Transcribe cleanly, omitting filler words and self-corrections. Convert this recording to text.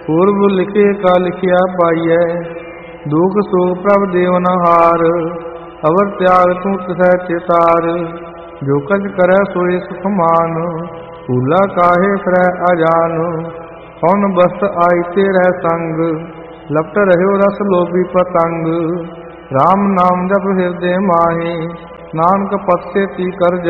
पूर्व लिखे का लिखिया पाइय, दुख सुख प्रभ देव न हार। अवर त्याग तू तिसै चितार, जो कज करे सोई सुख मान। भूला काहे फिरै अजान, कौन बस्त आई तेरह संग। लपट रह्यो रस लोभी पतंग, राम नाम जप हृदय माही। नानक पथ से ती कर